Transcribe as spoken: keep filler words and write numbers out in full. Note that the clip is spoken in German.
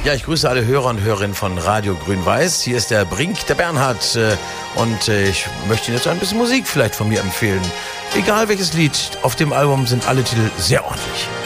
Ja, ich grüße alle Hörer und Hörerinnen von Radio Grün-Weiß. Hier ist der Brink, der Bernhard. Und ich möchte Ihnen jetzt ein bisschen Musik vielleicht von mir empfehlen. Egal welches Lied, auf dem Album sind alle Titel sehr ordentlich.